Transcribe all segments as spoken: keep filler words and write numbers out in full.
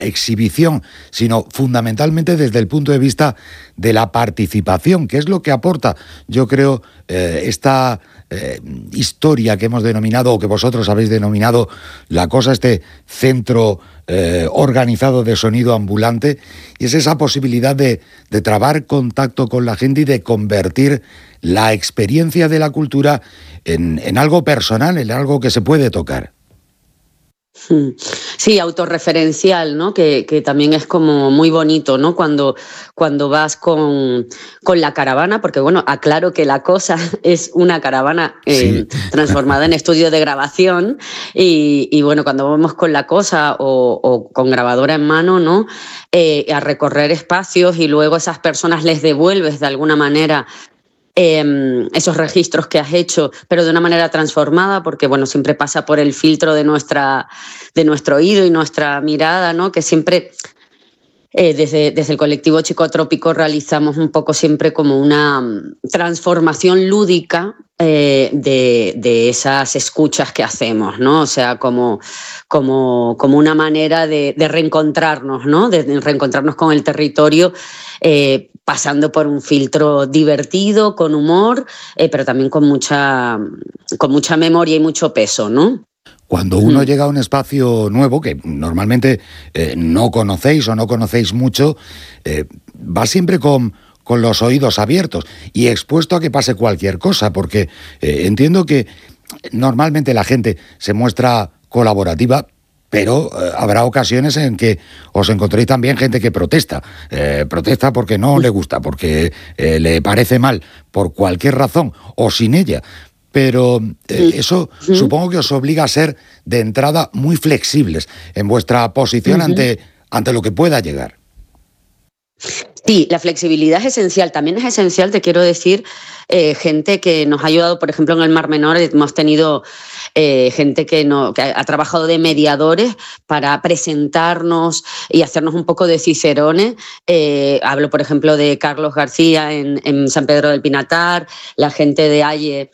exhibición, sino fundamentalmente desde el punto de vista de la participación, que es lo que aporta, yo creo, eh, esta eh, historia que hemos denominado, o que vosotros habéis denominado, la cosa, este centro eh, organizado de sonido ambulante, y es esa posibilidad de, de trabar contacto con la gente y de convertir la experiencia de la cultura en, en algo personal, en algo que se puede tocar. Sí, autorreferencial, ¿no? Que, que también es como muy bonito, ¿no? Cuando, cuando vas con, con la caravana, porque bueno, aclaro que La Cosa es una caravana eh, sí. transformada en estudio de grabación y, y bueno, cuando vamos con La Cosa o, o con grabadora en mano, ¿no? Eh, a recorrer espacios y luego esas personas les devuelves de alguna manera Eh, esos registros que has hecho, pero de una manera transformada, porque bueno, siempre pasa por el filtro de nuestra, de nuestro oído y nuestra mirada, ¿no? Que siempre eh, desde, desde el colectivo Chicotrópico realizamos un poco siempre como una transformación lúdica eh, de, de esas escuchas que hacemos, ¿no? O sea, como, como, como una manera de, de reencontrarnos, ¿no? De, de reencontrarnos con el territorio, eh, pasando por un filtro divertido, con humor, eh, pero también con mucha, con mucha memoria y mucho peso, ¿no? Cuando uno llega a un espacio nuevo, que normalmente eh, no conocéis o no conocéis mucho, eh, va siempre con, con los oídos abiertos y expuesto a que pase cualquier cosa, porque eh, entiendo que normalmente la gente se muestra colaborativa, pero eh, habrá ocasiones en que os encontréis también gente que protesta. Eh, protesta porque no le gusta, porque eh, le parece mal, por cualquier razón, o sin ella. Pero eh, eso uh-huh. supongo que os obliga a ser de entrada muy flexibles en vuestra posición uh-huh. ante, ante lo que pueda llegar. Sí, la flexibilidad es esencial. También es esencial, te quiero decir, eh, gente que nos ha ayudado, por ejemplo, en el Mar Menor hemos tenido eh, gente que, no, que ha trabajado de mediadores para presentarnos y hacernos un poco de cicerones. Eh, hablo, por ejemplo, de Carlos García en, en San Pedro del Pinatar, la gente de Aye,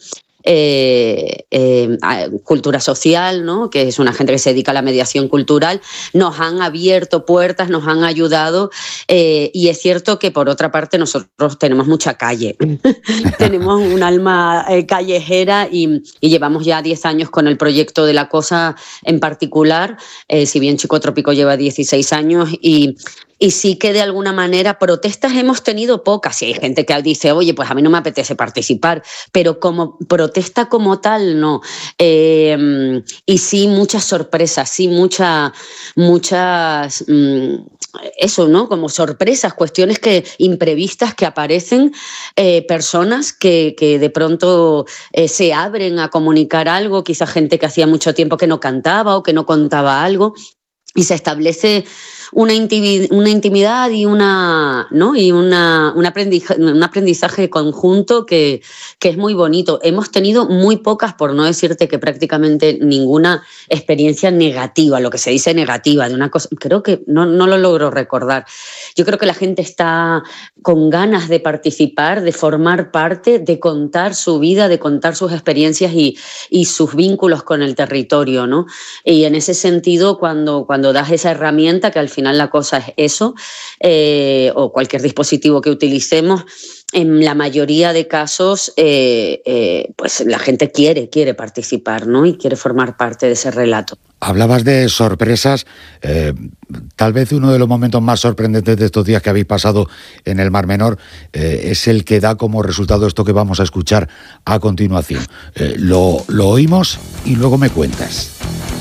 Eh, eh, Cultura Social, ¿no? Que es una gente que se dedica a la mediación cultural, nos han abierto puertas, nos han ayudado eh, y es cierto que por otra parte nosotros tenemos mucha calle, tenemos un alma eh, callejera y, y llevamos ya diez años con el proyecto de La Cosa en particular, eh, si bien Chicotrópico lleva dieciséis años y Y sí que de alguna manera protestas hemos tenido pocas. Y hay gente que dice, oye, pues a mí no me apetece participar, pero como protesta como tal, no. Eh, y sí muchas sorpresas, sí mucha, muchas, mmm, eso, ¿no? Como sorpresas, cuestiones que imprevistas que aparecen, eh, personas que, que de pronto eh, se abren a comunicar algo, quizá gente que hacía mucho tiempo que no cantaba o que no contaba algo, y se establece una intimidad, una intimidad y una, ¿no? y una, un, aprendizaje, un aprendizaje conjunto que, que es muy bonito. Hemos tenido muy pocas, por no decirte que prácticamente ninguna experiencia negativa, lo que se dice negativa, de una cosa, creo que no, no lo logro recordar. Yo creo que la gente está con ganas de participar, de formar parte, de contar su vida, de contar sus experiencias y, y sus vínculos con el territorio, ¿no? Y en ese sentido, cuando, cuando das esa herramienta, que al final La Cosa es eso, eh, o cualquier dispositivo que utilicemos, en la mayoría de casos eh, eh, pues la gente quiere, quiere participar, ¿no? Y quiere formar parte de ese relato. Hablabas de sorpresas, eh, tal vez uno de los momentos más sorprendentes de estos días que habéis pasado en el Mar Menor eh, es el que da como resultado esto que vamos a escuchar a continuación. Eh, lo, lo oímos y luego me cuentas.